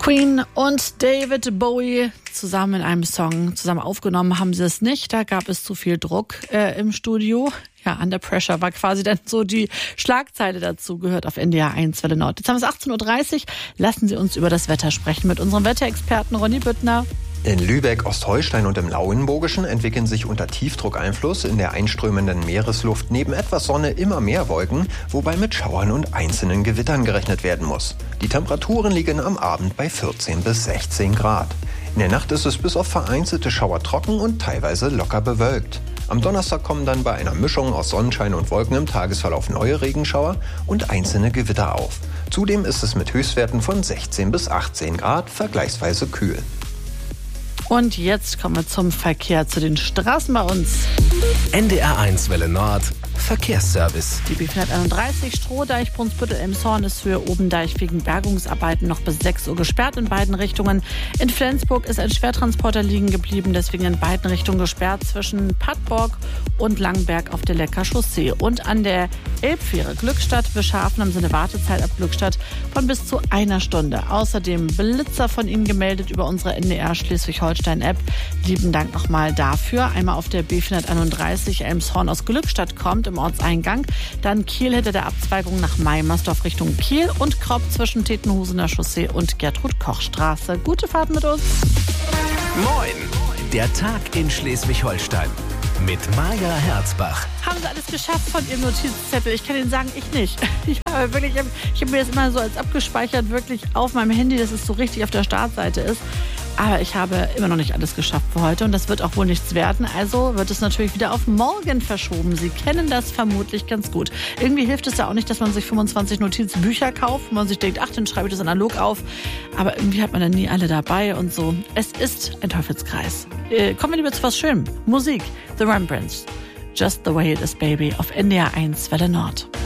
Queen und David Bowie zusammen in einem Song. Zusammen aufgenommen haben sie es nicht. Da gab es zu viel Druck im Studio. Ja, Under Pressure war quasi dann so die Schlagzeile dazu, gehört auf NDR 1 Welle Nord. Jetzt haben wir es 18.30 Uhr. Lassen Sie uns über das Wetter sprechen mit unserem Wetterexperten Ronny Büttner. In Lübeck, Ostholstein und im Lauenburgischen entwickeln sich unter Tiefdruckeinfluss in der einströmenden Meeresluft neben etwas Sonne immer mehr Wolken, wobei mit Schauern und einzelnen Gewittern gerechnet werden muss. Die Temperaturen liegen am Abend bei 14 bis 16 Grad. In der Nacht ist es bis auf vereinzelte Schauer trocken und teilweise locker bewölkt. Am Donnerstag kommen dann bei einer Mischung aus Sonnenschein und Wolken im Tagesverlauf neue Regenschauer und einzelne Gewitter auf. Zudem ist es mit Höchstwerten von 16 bis 18 Grad vergleichsweise kühl. Und jetzt kommen wir zum Verkehr, zu den Straßen bei uns. NDR 1 Welle Nord, Verkehrsservice. Die B431 Strohdeich, Brunsbüttel, Elmshorn ist für Obendeich wegen Bergungsarbeiten noch bis 6 Uhr gesperrt in beiden Richtungen. In Flensburg ist ein Schwertransporter liegen geblieben, deswegen in beiden Richtungen gesperrt zwischen Pattborg und Langberg auf der Lecker Chaussee. Und an der Elbfähre Glückstadt-Wischhafen haben sie eine Wartezeit ab Glückstadt von bis zu 1 Stunde. Außerdem Blitzer von Ihnen gemeldet über unsere NDR Schleswig-Holstein-App. Lieben Dank nochmal dafür. Einmal auf der B431 Elmshorn aus Glückstadt kommt im Ortseingang, dann Kiel hinter der Abzweigung nach Meimersdorf Richtung Kiel und Kropp zwischen Tetenhusener Chaussee und Gertrud-Koch-Straße. Gute Fahrt mit uns. Moin, der Tag in Schleswig-Holstein mit Maja Herzbach. Haben Sie alles geschafft von Ihrem Notizzettel? Ich kann Ihnen sagen, ich nicht. Ich habe mir das immer so als abgespeichert, wirklich auf meinem Handy, dass es so richtig auf der Startseite ist. Aber ich habe immer noch nicht alles geschafft für heute und das wird auch wohl nichts werden. Also wird es natürlich wieder auf morgen verschoben. Sie kennen das vermutlich ganz gut. Irgendwie hilft es ja auch nicht, dass man sich 25 Notizbücher kauft, wo man sich denkt, ach, dann schreibe ich das analog auf. Aber irgendwie hat man dann nie alle dabei und so. Es ist ein Teufelskreis. Kommen wir lieber zu was Schönem. Musik. The Rembrandts. Just the way it is, baby. Auf NDR 1 Welle Nord.